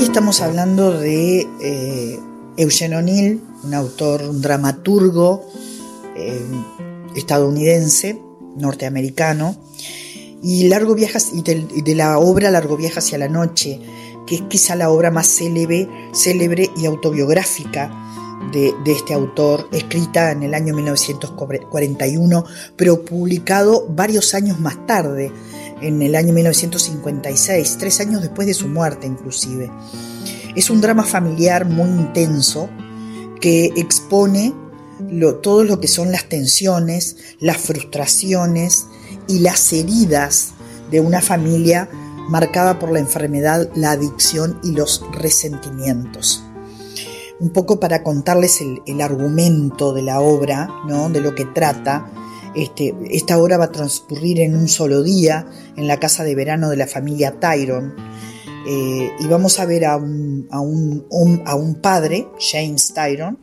Hoy estamos hablando de Eugene O'Neill, un autor, un dramaturgo estadounidense, norteamericano, y de la obra Largo viaje hacia la noche, que es quizá la obra más célebre y autobiográfica de este autor, escrita en el año 1941, pero publicado varios años más tarde, en el año 1956, 3 años después de su muerte inclusive. Es un drama familiar muy intenso que expone todo lo que son las tensiones, las frustraciones y las heridas de una familia marcada por la enfermedad, la adicción y los resentimientos. Un poco para contarles el argumento de la obra, ¿no? De lo que trata. Esta obra va a transcurrir en un solo día en la casa de verano de la familia Tyrone, y vamos a ver a un padre, James Tyrone,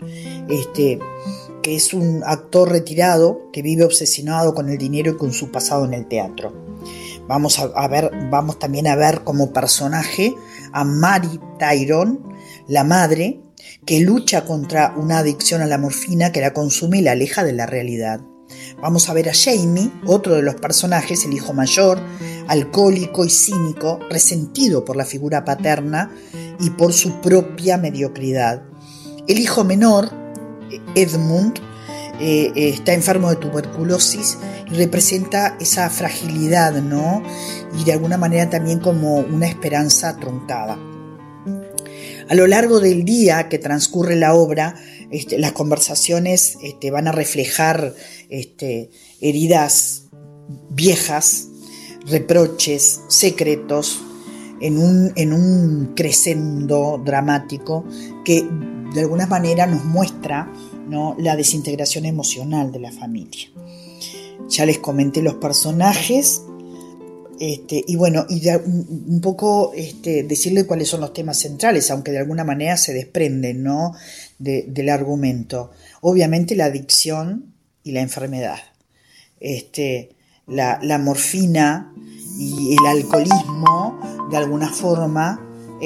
que es un actor retirado que vive obsesionado con el dinero y con su pasado en el teatro. Vamos también a ver como personaje a Mary Tyrone, la madre, que lucha contra una adicción a la morfina que la consume y la aleja de la realidad. Vamos a ver a Jamie, otro de los personajes, el hijo mayor, alcohólico y cínico, resentido por la figura paterna y por su propia mediocridad. El hijo menor, Edmund, está enfermo de tuberculosis y representa esa fragilidad, ¿no? Y de alguna manera también como una esperanza truncada. A lo largo del día que transcurre la obra, las conversaciones van a reflejar heridas viejas, reproches, secretos, en un crescendo dramático que de alguna manera nos muestra, ¿no?, la desintegración emocional de la familia. Ya les comenté los personajes. Y bueno, un poco decirle cuáles son los temas centrales, aunque de alguna manera se desprenden, ¿no?, del argumento. Obviamente la adicción y la enfermedad. La morfina y el alcoholismo, de alguna forma,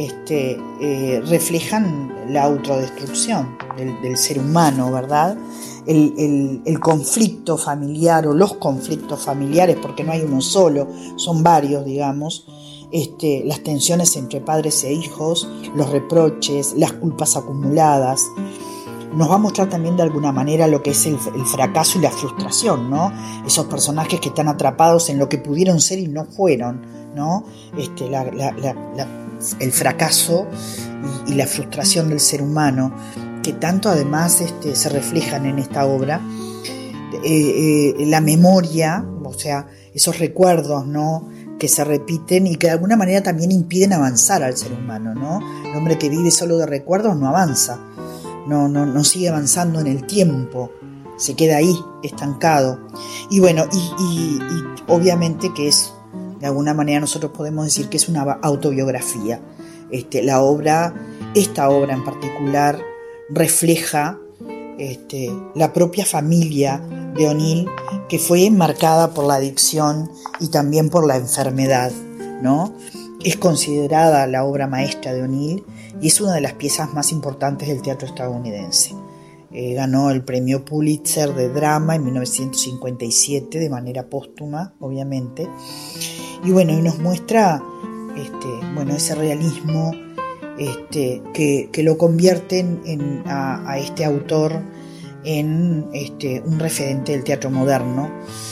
reflejan la autodestrucción del ser humano, ¿verdad? El conflicto familiar o los conflictos familiares, porque no hay uno solo, son varios, digamos, las tensiones entre padres e hijos, los reproches, las culpas acumuladas. Nos va a mostrar también de alguna manera lo que es el fracaso y la frustración, ¿no? Esos personajes que están atrapados en lo que pudieron ser y no fueron, ¿no? El fracaso y la frustración del ser humano, que tanto además se reflejan en esta obra. La memoria, o sea, esos recuerdos, ¿no?, que se repiten y que de alguna manera también impiden avanzar al ser humano, ¿no? El hombre que vive solo de recuerdos no avanza, no sigue avanzando en el tiempo, se queda ahí, estancado. Y bueno, y obviamente que es, de alguna manera nosotros podemos decir que es una autobiografía. Esta obra en particular refleja la propia familia de O'Neill, que fue marcada por la adicción y también por la enfermedad, ¿no? Es considerada la obra maestra de O'Neill y es una de las piezas más importantes del teatro estadounidense. Ganó el premio Pulitzer de drama en 1957 de manera póstuma, obviamente. Y bueno, y nos muestra ese realismo que lo convierten a este autor en un referente del teatro moderno,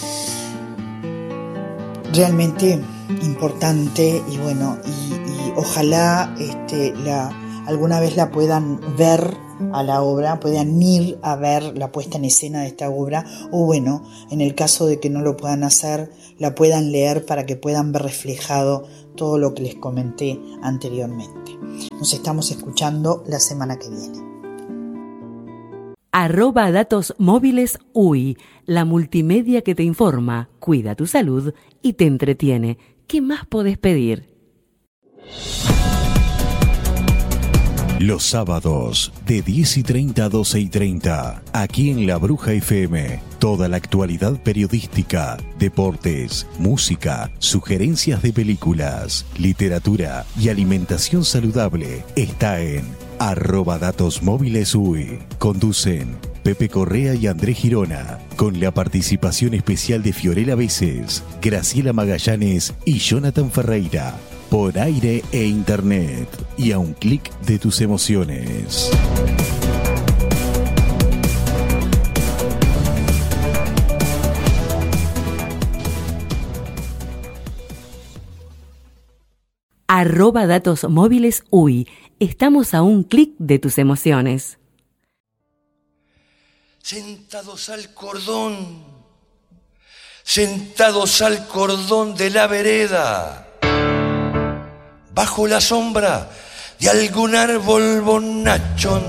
realmente importante. Y bueno, y ojalá alguna vez la puedan ver a la obra, puedan ir a ver la puesta en escena de esta obra, o bueno, en el caso de que no lo puedan hacer, la puedan leer para que puedan ver reflejado todo lo que les comenté anteriormente. Nos estamos escuchando la semana que viene. @datos móviles UI, la multimedia que te informa, cuida tu salud y te entretiene. ¿Qué más podés pedir? Los sábados de 10:30 a 12:30, aquí en La Bruja FM, toda la actualidad periodística, deportes, música, sugerencias de películas, literatura y alimentación saludable está en @datosmóvilesUY. Conducen Pepe Correa y Andrés Girona, con la participación especial de Fiorella Veces, Graciela Magallanes y Jonathan Ferreira. Por aire e internet y a un clic de tus emociones. @datosmóvilesUY. Estamos a un clic de tus emociones. Sentados al cordón de la vereda, bajo la sombra de algún árbol bonachón,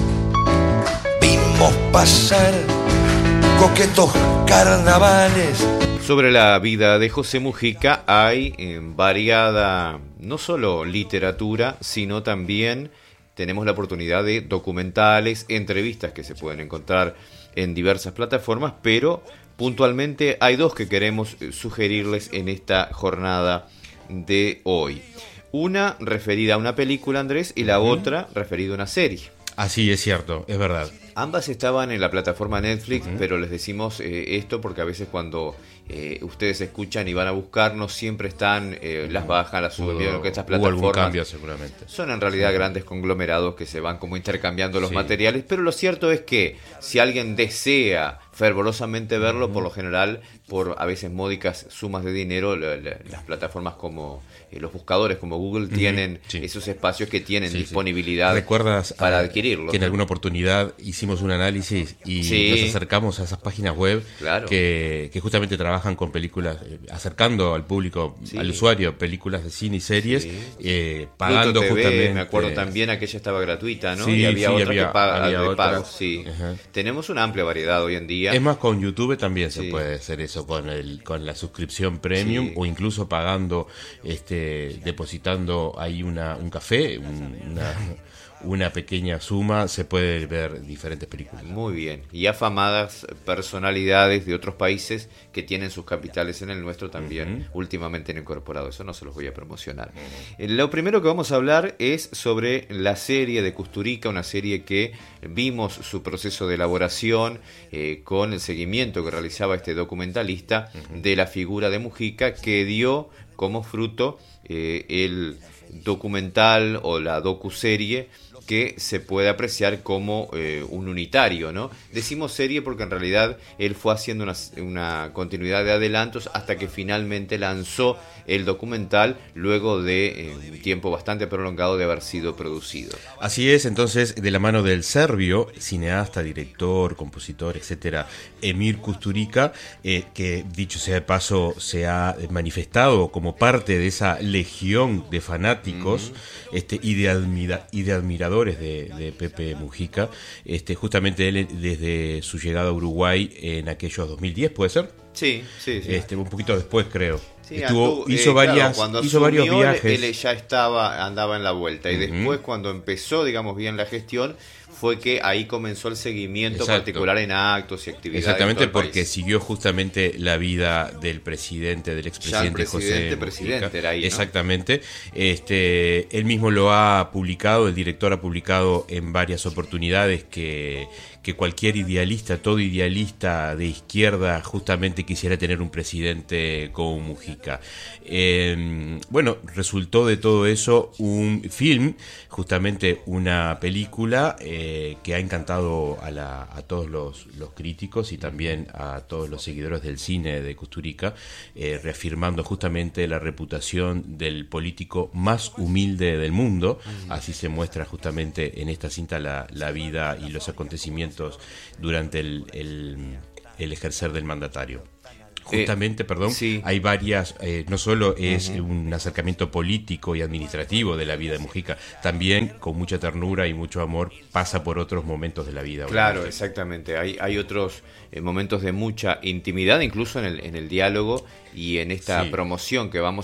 vimos pasar coquetos carnavales. Sobre la vida de José Mujica hay variada, no solo literatura, sino también tenemos la oportunidad de documentales, entrevistas que se pueden encontrar en diversas plataformas, pero puntualmente hay dos que queremos sugerirles en esta jornada de hoy. Una referida a una película, Andrés, y la otra referida a una serie. Así es cierto, es verdad. Ambas estaban en la plataforma Netflix, pero les decimos esto porque a veces cuando ustedes escuchan y van a buscarnos, siempre están, las bajan, las suben, vieron que estas plataformas algún cambio seguramente. Son en realidad grandes conglomerados que se van como intercambiando los materiales, pero lo cierto es que si alguien desea fervorosamente verlo, por lo general, por a veces módicas sumas de dinero, las plataformas como los buscadores como Google tienen esos espacios que tienen disponibilidad. ¿Recuerdas para adquirirlo? Que en alguna oportunidad hicimos un análisis y nos acercamos a esas páginas web que justamente trabajan con películas, acercando al público, al usuario, películas de cine y series, pagando Pluto TV, justamente. Me acuerdo también, aquella estaba gratuita, ¿no? Sí, y había otra que paga había de otra. pago. Tenemos una amplia variedad hoy en día. Es más, con YouTube también se puede hacer eso, con la suscripción premium o incluso pagando, depositando ahí un café, una pequeña suma, se puede ver diferentes películas. Muy bien. Y afamadas personalidades de otros países que tienen sus capitales en el nuestro también últimamente han incorporado. Eso no se los voy a promocionar. Lo primero que vamos a hablar es sobre la serie de Kusturica, una serie que vimos su proceso de elaboración con el seguimiento que realizaba este documentalista de la figura de Mujica, que dio como fruto el documental o la docuserie que se puede apreciar como un unitario, ¿no? Decimos serie porque en realidad él fue haciendo una continuidad de adelantos hasta que finalmente lanzó el documental luego de un tiempo bastante prolongado de haber sido producido. Así es, entonces, de la mano del serbio, cineasta, director, compositor, etcétera, Emir Kusturica, que dicho sea de paso se ha manifestado como parte de esa legión de fanáticos y de admiradores de Pepe Mujica, justamente él desde su llegada a Uruguay en aquellos 2010, ¿puede ser? Sí. Un poquito después, creo. Sí, hizo varios viajes. Él ya andaba en la vuelta y después cuando empezó, digamos, bien la gestión, fue que ahí comenzó el seguimiento particular en actos y actividades. Exactamente, porque siguió justamente la vida del presidente, del expresidente José Mujica. Era ahí, ¿no? Exactamente. Él mismo lo ha publicado, el director ha publicado en varias oportunidades que cualquier idealista, todo idealista de izquierda, justamente quisiera tener un presidente como Mujica. Resultó de todo eso un film, justamente una película que ha encantado a todos los críticos y también a todos los seguidores del cine de Kusturica, reafirmando justamente la reputación del político más humilde del mundo. Así se muestra justamente en esta cinta la vida y los acontecimientos durante el ejercer del mandatario. Justamente, hay varias, no solo es un acercamiento político y administrativo de la vida de Mujica, también con mucha ternura y mucho amor pasa por otros momentos de la vida. Claro, exactamente. Hay otros momentos de mucha intimidad, incluso en el diálogo y en esta promoción que vamos